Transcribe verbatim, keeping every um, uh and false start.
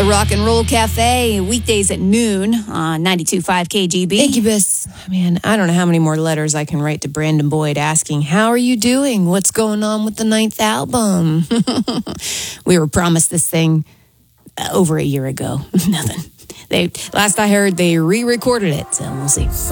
Rock and Roll Cafe, weekdays at noon on ninety-two point five K G B. Incubus. Man, I don't know how many more letters I can write to Brandon Boyd asking, how are you doing? What's going on with the ninth album? We were promised this thing over a year ago. Nothing. They last I heard, they re-recorded it, so we'll see.